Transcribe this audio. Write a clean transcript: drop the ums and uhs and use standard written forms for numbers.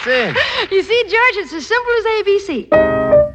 That's it. You see, George, it's as simple as ABC.